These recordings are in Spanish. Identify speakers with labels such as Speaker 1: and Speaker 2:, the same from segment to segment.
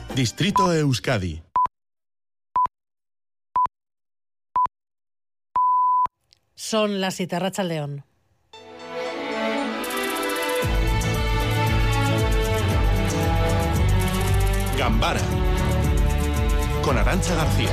Speaker 1: Distrito Euskadi.
Speaker 2: Son las 7, Arratsaldeon.
Speaker 1: Gambara con Arantxa García.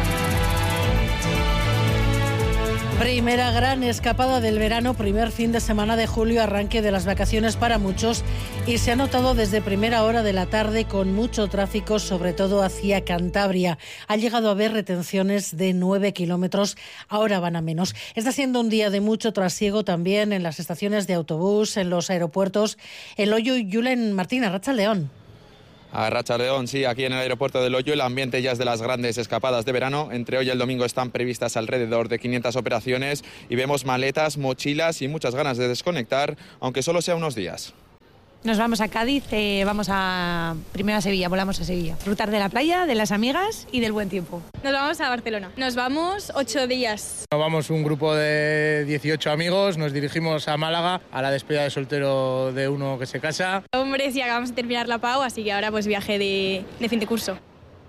Speaker 2: Primera gran escapada del verano, primer fin de semana de julio, arranque de las vacaciones para muchos, y se ha notado desde primera hora de la tarde con mucho tráfico, sobre todo hacia Cantabria. Ha llegado a haber retenciones de 9 kilómetros, ahora van a menos. Está siendo un día de mucho trasiego también en las estaciones de autobús, en los aeropuertos. En Loio y Julen Martín, Arratsaldeon.
Speaker 3: Arratsaldeon, sí, aquí en el aeropuerto de Loio el ambiente ya es de las grandes escapadas de verano. Entre hoy y el domingo están previstas alrededor de 500 operaciones y vemos maletas, mochilas y muchas ganas de desconectar, aunque solo sea unos días.
Speaker 4: Nos vamos a Cádiz, vamos primero a Sevilla, volamos a Sevilla. Disfrutar de la playa, de las amigas y del buen tiempo.
Speaker 5: Nos vamos a Barcelona. Nos vamos 8 días.
Speaker 6: Nos vamos un grupo de 18 amigos, nos dirigimos a Málaga, a la despedida de soltero de uno que se casa.
Speaker 5: Hombre, sí, acabamos de terminar la PAU, así que ahora pues viaje de fin de curso.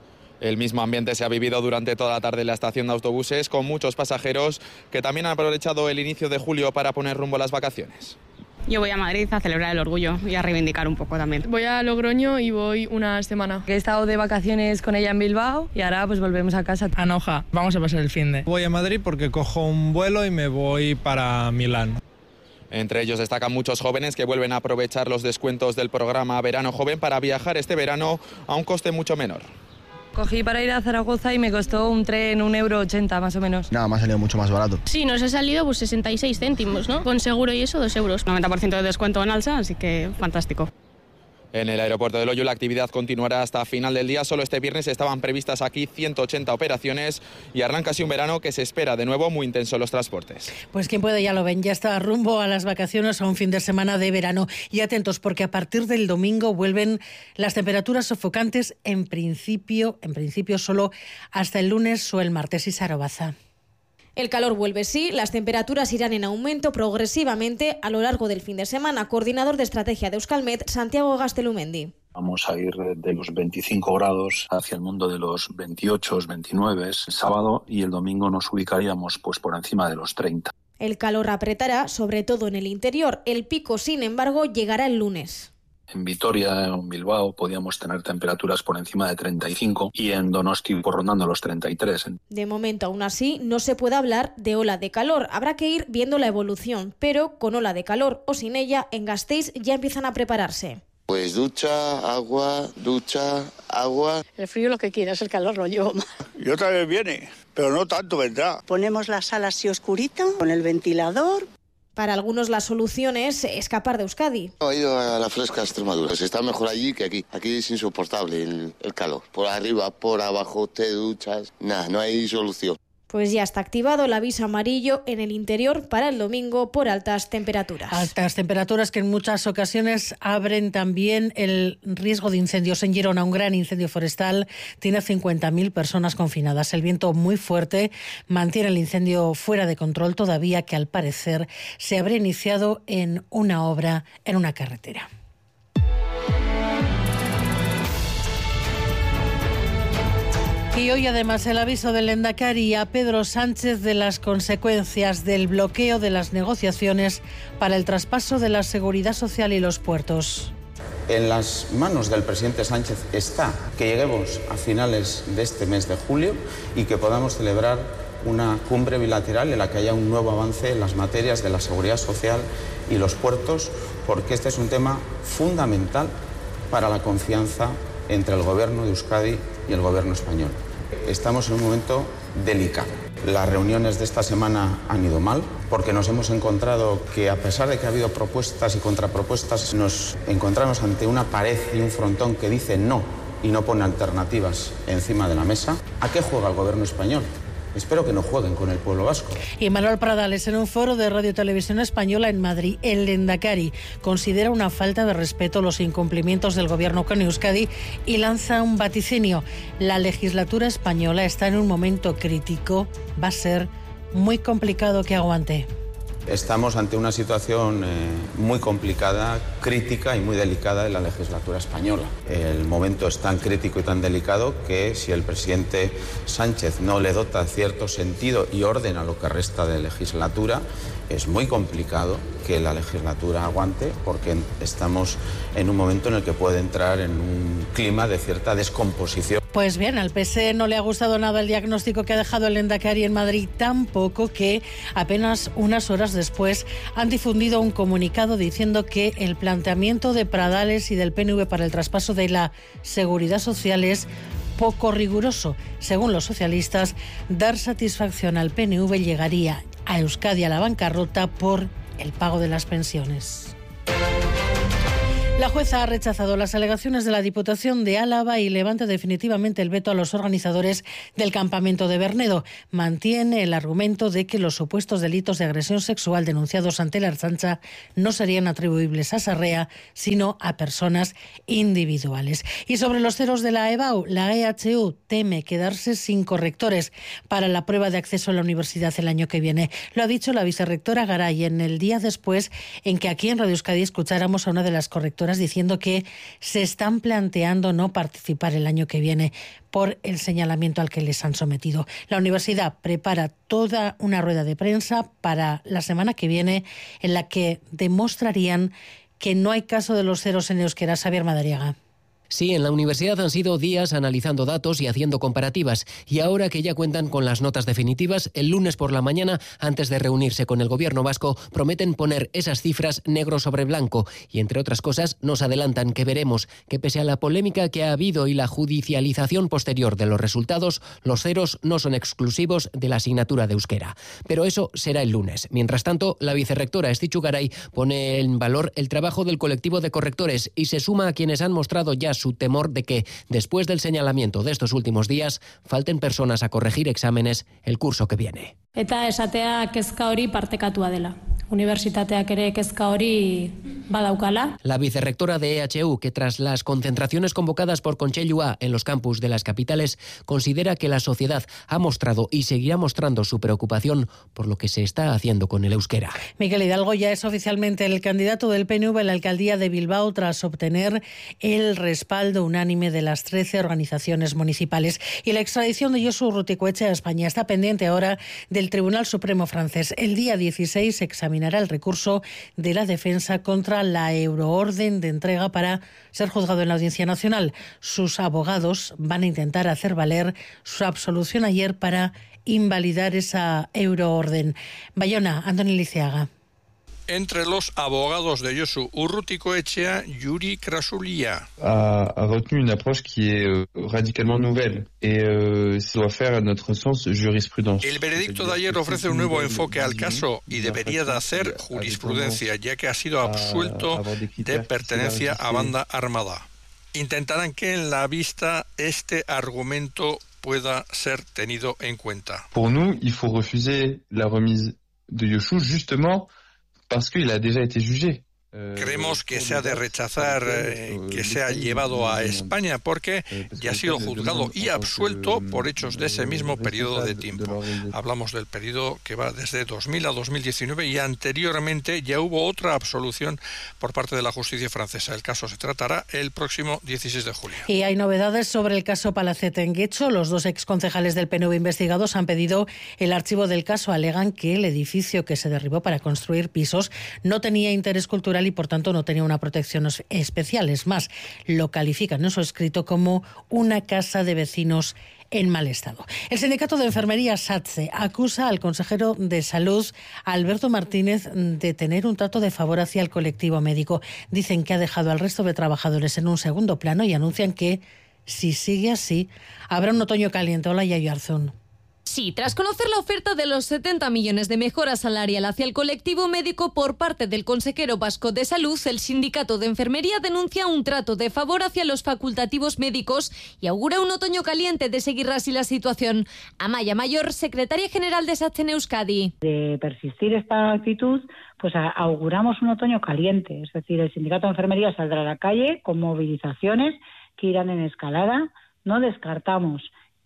Speaker 3: El mismo ambiente se ha vivido durante toda la tarde en la estación de autobuses, con muchos pasajeros que también han aprovechado el inicio de julio para poner rumbo a las vacaciones.
Speaker 7: Yo voy a Madrid a celebrar el orgullo y a reivindicar un poco también.
Speaker 8: Voy a Logroño y voy una semana.
Speaker 9: He estado de vacaciones con ella en Bilbao y ahora pues volvemos a casa.
Speaker 10: A Noja, vamos a pasar el finde.
Speaker 11: Voy a Madrid porque cojo un vuelo y me voy para Milán.
Speaker 3: Entre ellos destacan muchos jóvenes que vuelven a aprovechar los descuentos del programa Verano Joven para viajar este verano a un coste mucho menor.
Speaker 9: Cogí para ir a Zaragoza y me costó un tren 1,80 € más o menos.
Speaker 12: Nada, me ha salido mucho más barato.
Speaker 5: Sí, nos ha salido pues 66 céntimos, ¿no? Con seguro y eso, 2 euros.
Speaker 7: 90% de descuento en alza, así que fantástico.
Speaker 3: En el aeropuerto de Loio la actividad continuará hasta final del día. Solo este viernes estaban previstas aquí 180 operaciones y arranca así un verano que se espera de nuevo muy intenso en los transportes.
Speaker 2: Pues quien puede ya lo ven, ya está rumbo a las vacaciones, a un fin de semana de verano. Y atentos porque a partir del domingo vuelven las temperaturas sofocantes, en principio solo hasta el lunes o el martes. Y Sarobaza.
Speaker 13: El calor vuelve, sí, las temperaturas irán en aumento progresivamente a lo largo del fin de semana. Coordinador de estrategia de Euskalmet, Santiago Gaztelumendi.
Speaker 14: Vamos a ir de los 25 grados hacia el mundo de los 28, 29 el sábado, y el domingo nos ubicaríamos pues por encima de los 30.
Speaker 13: El calor apretará, sobre todo en el interior. El pico, sin embargo, llegará el lunes.
Speaker 14: En Vitoria, en Bilbao, podíamos tener temperaturas por encima de 35 y en Donosti por rondando los 33.
Speaker 13: De momento, aún así, no se puede hablar de ola de calor. Habrá que ir viendo la evolución, pero con ola de calor o sin ella, en Gasteiz ya empiezan a prepararse.
Speaker 15: Pues ducha, agua.
Speaker 16: El frío lo que quieras, el calor lo llevo más.
Speaker 17: Y otra vez viene, pero no tanto vendrá.
Speaker 16: Ponemos la sala así oscurita, con el ventilador.
Speaker 13: Para algunos la solución es escapar de Euskadi.
Speaker 15: He ido a la fresca Extremadura. Pues está mejor allí que aquí. Aquí es insoportable el calor. Por arriba, por abajo, te duchas. Nada, no hay solución.
Speaker 13: Pues ya está activado el aviso amarillo en el interior para el domingo por altas temperaturas.
Speaker 2: Altas temperaturas que en muchas ocasiones abren también el riesgo de incendios. En Girona, un gran incendio forestal tiene 50.000 personas confinadas. El viento muy fuerte mantiene el incendio fuera de control, todavía que al parecer se habrá iniciado en una obra en una carretera. Y hoy además el aviso del Lehendakari a Pedro Sánchez de las consecuencias del bloqueo de las negociaciones para el traspaso de la seguridad social y los puertos.
Speaker 18: En las manos del presidente Sánchez está que lleguemos a finales de este mes de julio y que podamos celebrar una cumbre bilateral en la que haya un nuevo avance en las materias de la seguridad social y los puertos, porque este es un tema fundamental para la confianza entre el Gobierno de Euskadi y el Gobierno español. Estamos en un momento delicado. Las reuniones de esta semana han ido mal porque nos hemos encontrado que, a pesar de que ha habido propuestas y contrapropuestas, nos encontramos ante una pared y un frontón que dice no y no pone alternativas encima de la mesa. ¿A qué juega el Gobierno español? Espero que no jueguen con el pueblo vasco.
Speaker 2: Y Manuel Pradales, en un foro de Radio Televisión Española en Madrid, el Lehendakari considera una falta de respeto los incumplimientos del Gobierno con Euskadi y lanza un vaticinio. La legislatura española está en un momento crítico, va a ser muy complicado que aguante.
Speaker 18: Estamos ante una situación muy complicada, crítica y muy delicada en la legislatura española. El momento es tan crítico y tan delicado que si el presidente Sánchez no le dota cierto sentido y orden a lo que resta de legislatura, es muy complicado que la legislatura aguante, porque estamos en un momento en el que puede entrar en un clima de cierta descomposición.
Speaker 2: Pues bien, al PSE no le ha gustado nada el diagnóstico que ha dejado el Lehendakari en Madrid, tampoco que apenas unas horas después han difundido un comunicado diciendo que el planteamiento de Pradales y del PNV para el traspaso de la Seguridad Social es poco riguroso. Según los socialistas, dar satisfacción al PNV llegaría a Euskadi a la bancarrota por el pago de las pensiones. La jueza ha rechazado las alegaciones de la Diputación de Álava y levanta definitivamente el veto a los organizadores del campamento de Bernedo. Mantiene el argumento de que los supuestos delitos de agresión sexual denunciados ante la Ertzaintza no serían atribuibles a Sarrea, sino a personas individuales. Y sobre los ceros de la EBAU, la EHU teme quedarse sin correctores para la prueba de acceso a la universidad el año que viene. Lo ha dicho la vicerrectora Garay en el día después en que aquí en Radio Euskadi escucháramos a una de las correctoras diciendo que se están planteando no participar el año que viene por el señalamiento al que les han sometido. La universidad prepara toda una rueda de prensa para la semana que viene en la que demostrarían que no hay caso de los ceros en euskera. Xavier Madariaga.
Speaker 12: Sí, en la universidad han sido días analizando datos y haciendo comparativas. Y ahora que ya cuentan con las notas definitivas, el lunes por la mañana, antes de reunirse con el gobierno vasco, prometen poner esas cifras negro sobre blanco. Y entre otras cosas, nos adelantan que veremos que pese a la polémica que ha habido y la judicialización posterior de los resultados, los ceros no son exclusivos de la asignatura de euskera. Pero eso será el lunes. Mientras tanto, la vicerrectora Estitxu Garay pone en valor el trabajo del colectivo de correctores y se suma a quienes han mostrado ya su temor de que, después del señalamiento de estos últimos días, falten personas a corregir exámenes el curso que viene.
Speaker 19: Eta esatea kezka hori partekatua dela. Unibertsitateak ere kezka hori badaukala.
Speaker 12: La vicerrectora de EHU, que tras las concentraciones convocadas por Kontseilua en los campus de las capitales, considera que la sociedad ha mostrado y seguirá mostrando su preocupación por lo que se está haciendo con el euskera.
Speaker 2: Miguel Hidalgo ya es oficialmente el candidato del PNV en la alcaldía de Bilbao tras obtener el respaldo unánime de las 13 organizaciones municipales. Y la extradición de Josu Urrutikoetxea a España está pendiente ahora del Tribunal Supremo francés. El día 16 se examinará el recurso de la defensa contra la euroorden de entrega para ser juzgado en la Audiencia Nacional. Sus abogados van a intentar hacer valer su absolución ayer para invalidar esa euroorden. Bayona, Andoni Liceaga.
Speaker 20: Entre los abogados de Josu Urrutikoetxea, Yuri Krasulia
Speaker 21: a retenu une approche qui est radicalement nouvelle et doit faire à notre sens jurisprudence.
Speaker 20: El veredicto de ayer ofrece un nuevo enfoque al caso y debería de hacer jurisprudencia, ya que ha sido absuelto de pertenencia a banda armada. Intentarán que en la vista este argumento pueda ser tenido en cuenta.
Speaker 21: Pour nous, il faut refuser la remise de Josu justement parce qu'il a déjà été jugé.
Speaker 20: Creemos que se ha de rechazar que sea llevado a España porque ya ha sido juzgado y absuelto por hechos de ese mismo periodo de tiempo. Hablamos del periodo que va desde 2000 a 2019 y anteriormente ya hubo otra absolución por parte de la justicia francesa. El caso se tratará el próximo 16 de julio.
Speaker 2: Y hay novedades sobre el caso Palacete en Guecho. Los dos exconcejales del PNV investigados han pedido el archivo del caso. Alegan que el edificio que se derribó para construir pisos no tenía interés cultural y por tanto no tenía una protección especial. Es más, lo califican en su escrito como una casa de vecinos en mal estado. El sindicato de enfermería SATSE acusa al consejero de Salud, Alberto Martínez, de tener un trato de favor hacia el colectivo médico. Dicen que ha dejado al resto de trabajadores en un segundo plano y anuncian que, si sigue así, habrá un otoño caliente. Hola, Yayo Arzún.
Speaker 22: Sí, tras conocer la oferta de los 70 millones de mejora salarial hacia el colectivo médico por parte del consejero vasco de Salud, el sindicato de enfermería denuncia un trato de favor hacia los facultativos médicos y augura un otoño caliente de seguir así la situación. Amaya Mayor, secretaria general de SATSE en Euskadi.
Speaker 23: De persistir esta actitud, pues auguramos un otoño caliente. Es decir, el sindicato de enfermería saldrá a la calle con movilizaciones que irán en escalada. No descartamos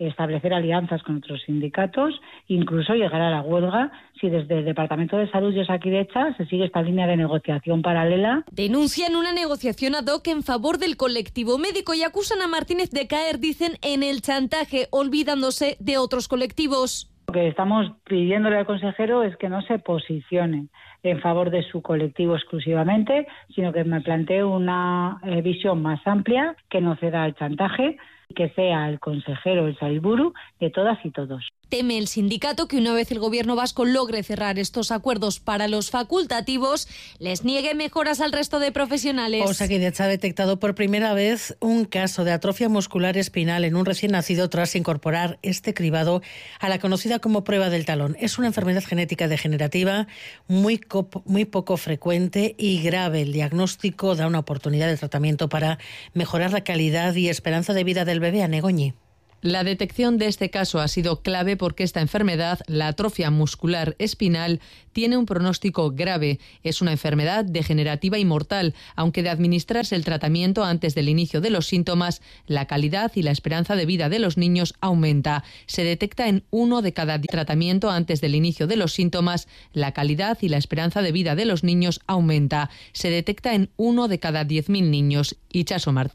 Speaker 23: establecer alianzas con otros sindicatos, incluso llegar a la huelga si desde el Departamento de Salud y Osakidetza se sigue esta línea de negociación paralela.
Speaker 22: Denuncian una negociación ad hoc en favor del colectivo médico y acusan a Martínez de caer, dicen, en el chantaje, olvidándose de otros colectivos.
Speaker 23: Lo que estamos pidiéndole al consejero es que no se posicione en favor de su colectivo exclusivamente, sino que me plantee una visión más amplia, que no ceda al chantaje, que sea el consejero, el Sailburu, de todas y todos.
Speaker 22: Teme el sindicato que una vez el gobierno vasco logre cerrar estos acuerdos para los facultativos, les niegue mejoras al resto de profesionales.
Speaker 2: Osakidetza ha detectado por primera vez un caso de atrofia muscular espinal en un recién nacido tras incorporar este cribado a la conocida como prueba del talón. Es una enfermedad genética degenerativa muy poco frecuente y grave. El diagnóstico da una oportunidad de tratamiento para mejorar la calidad y esperanza de vida del bebé. Anegoñi.
Speaker 1: La detección de este caso ha sido clave porque esta enfermedad, la atrofia muscular espinal, tiene un pronóstico grave. Es una enfermedad degenerativa y mortal, aunque de administrarse el tratamiento antes del inicio de los síntomas, la calidad y la esperanza de vida de los niños aumenta. Se detecta en 1 de cada 10 tratamiento antes del inicio de los síntomas, la calidad y la esperanza de vida de los niños aumenta. Se detecta en 1 de cada 10.000 niños. Itxaso Martín.